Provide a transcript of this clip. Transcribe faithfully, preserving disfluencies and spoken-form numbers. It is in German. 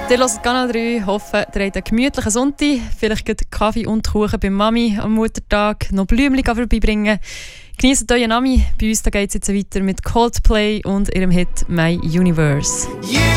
Ihr hört Kanal drei, hoffe, ihr habt einen gemütlichen Sonntag. Vielleicht geht Kaffee und Kuchen bei Mami am Muttertag, noch Blümchen vorbeibringen. Genießt euren Nami. Bei uns geht es jetzt weiter mit Coldplay und ihrem Hit «My Universe».